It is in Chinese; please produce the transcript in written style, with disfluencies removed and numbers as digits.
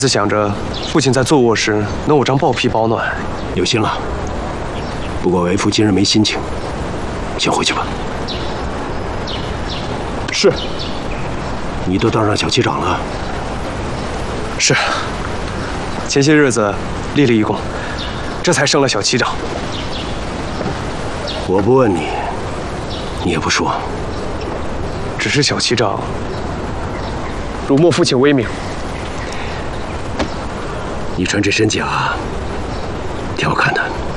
自想着父亲在坐卧时能有张豹皮保暖， 有心了。不过为父今日没心情，先回去吧。 是。 你都当上小旗长了？ 是。前些日子立了一功，这才升了小旗长。 我不问你，你也不说。 只是小旗长辱没父亲威名。 你穿这身甲，挺好看的。